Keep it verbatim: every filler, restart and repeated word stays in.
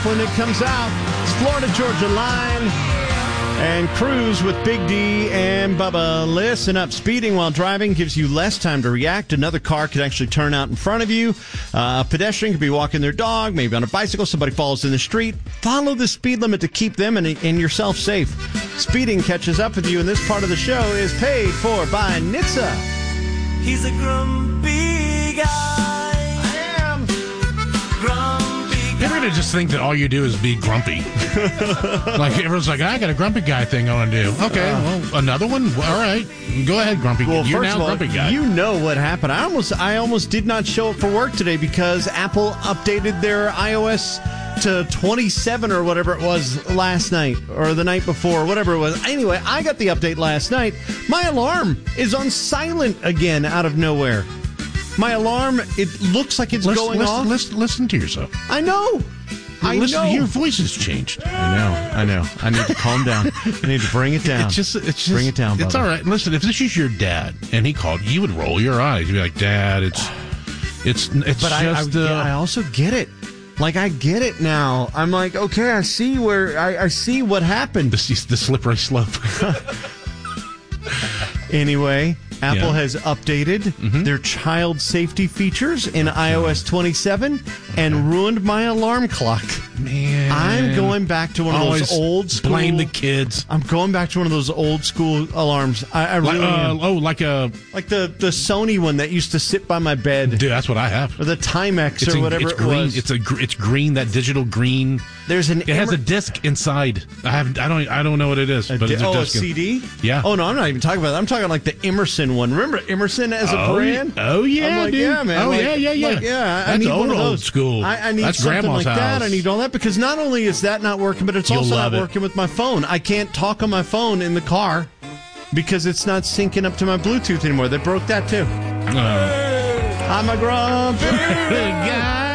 When it comes out, it's Florida Georgia Line and Cruise with Big D and Bubba. Listen up. Speeding while driving gives you less time to react. Another car could actually turn out in front of you. Uh, a pedestrian could be walking their dog, maybe on a bicycle. Somebody falls in the street. Follow the speed limit to keep them and, and yourself safe. Speeding catches up with you, and this part of the show is paid for by N H T S A. He's a grumpy guy. I am. Grumpy guy. You're going to just think that all you do is be grumpy. Like, everyone's like, I got a grumpy guy thing I want to do. Okay, uh, well, another one? All right. Go ahead, grumpy guy. Well, You're first now of all, grumpy guy. You know what happened. I almost, I almost did not show up for work today because Apple updated their iOS to twenty-seven or whatever it was last night or the night before, whatever it was. Anyway, I got the update last night. My alarm is on silent again out of nowhere. My alarm, it looks like it's listen, going listen, off. Listen, listen to yourself. I know. I listen, know. Your voice has changed. I know. I know. I need to calm down. I need to bring it down. It's just, it's just, bring it down, It's Bubba. all right. Listen, if this is your dad and he called, you would roll your eyes. You'd be like, Dad, it's, it's, it's But just. I, I, uh, yeah, I also get it. Like, I get it now. I'm like, okay, I see where I, I see what happened. the, the slippery slope. Anyway, Apple Yeah. has updated Mm-hmm. their child safety features in iOS twenty-seven and ruined my alarm clock. Man, I'm going back to one of Always those old school. blame the kids. I'm going back to one of those old school alarms. I, I Like, really uh, am. oh, like a Like the, the Sony one that used to sit by my bed. dude. That's what I have. Or the Timex It's or a- whatever it's it green. was. It's a gr- it's green. That digital green. There's an It has a Emer- disc inside. I have. I don't. I don't know what it is. A but di- it's a oh, a disc. C D? Yeah. Oh, no, I'm not even talking about that. I'm talking like the Emerson one. Remember Emerson as a Oh, brand? oh, yeah, I'm like, dude. yeah, man. Oh, Like- yeah, yeah, yeah. like, yeah, I That's need old, one of old those. school. I, I need That's something grandma's like that. house. I need all that because not only is that not working, but it's You'll also love not it. working with my phone. I can't talk on my phone in the car because it's not syncing up to my Bluetooth anymore. They broke that too. Uh, I'm a grumpy guy.